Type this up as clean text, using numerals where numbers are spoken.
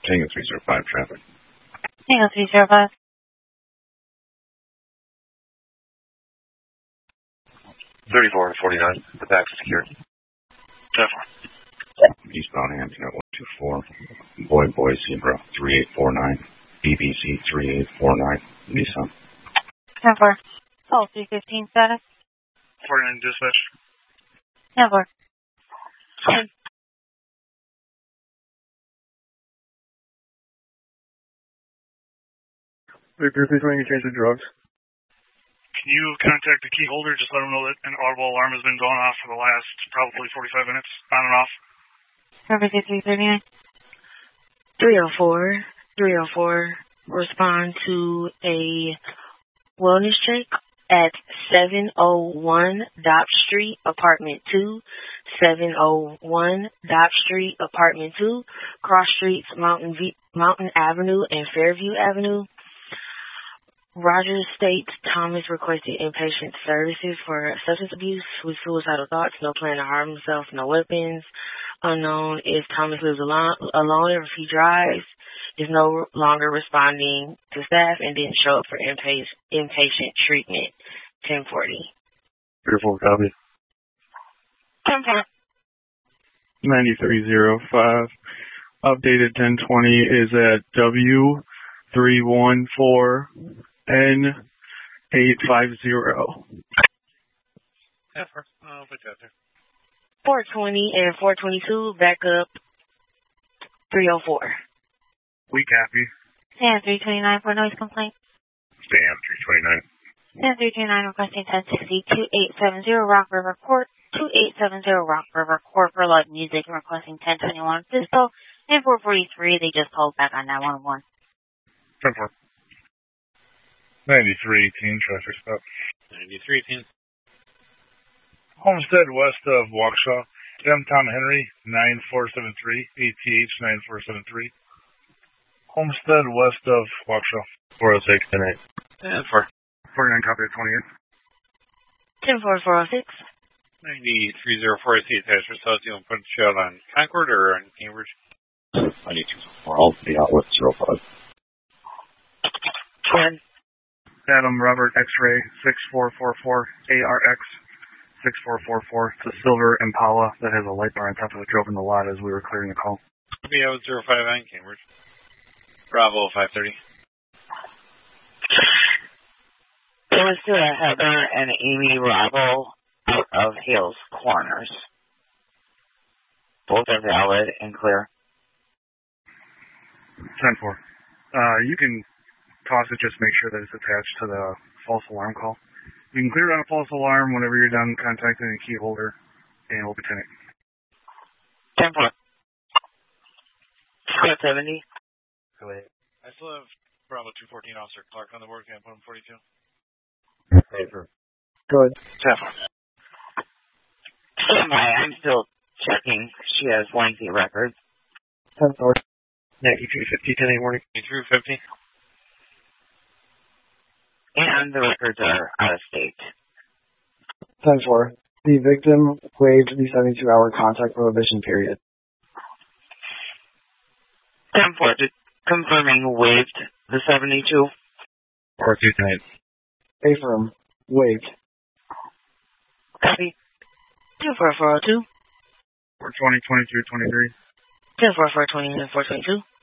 Tango 305 traffic. Tango 305. 3449. The back is secured. 10-4. Eastbound Hampton at 124. Boy Zebra 3849. BBC 3849. Nissan. 10-4. Call 315 status. 49 dispatch. 10-4. Victor, please when you change the drugs. Can you contact the key holder? Just let them know that an audible alarm has been going off for the last probably 45 minutes, on and off. Service 339. 304. Respond to a wellness check at 701 Dopp Street, Apartment 2. 701 Dopp Street, Apartment 2. Cross Streets, Mountain Avenue and Fairview Avenue. Rogers states Thomas requested inpatient services for substance abuse with suicidal thoughts, no plan to harm himself, no weapons. Unknown if Thomas lives alone or if he drives. Is no longer responding to staff and didn't show up for inpatient treatment. 1040. 34 copy. 10-4. 9305. Updated 1020 is at W314N850. Yeah, I'll put that there. 420 and 422, back up 304. We copy. Stand 329 for noise complaint. Stand 329. Stand 329 requesting 1060 2870 Rock River Court. 2870 Rock River Court for live music requesting 1021 pistol. And 443, they just called back on 911. 10-4. 9318 traffic stop. 9318. Homestead west of Waukesha. M. Tom Henry 9473. ATH 9473. Homestead west of Waukesha. 406 10-8. 10-4. 49 copy of 28. 10-4-406. 9304 C attached results. You want to put a shell on Concord or on Cambridge? 9204. All the outlet 05. 10. Adam Robert X-ray 6444 ARX 6444. It's a silver Impala that has a light bar on top of it. Drove in the lot as we were clearing the call. BO 059 Cambridge. Bravo 530. It was to Heather and Amy Bravo out of Hales Corners. Both are valid and clear. 10-4. You can toss it, just make sure that it's attached to the false alarm call. You can clear it on a false alarm whenever you're done contacting the key holder, and we'll be 10-8. 10-4. 70. I still have Bravo 214 Officer Clark on the board. Can I put him 42? Good. 10-4. I'm still checking. She has lengthy records. 10-4. 9350 10-8 morning. 9350. And the records are out of state. 10-4. The victim waived the 72-hour contact prohibition period. 10-4. Confirming waived the 72. 429. Affirm. Waived. Copy. 24402. 420, 22, 23. 10-4-420 and 422.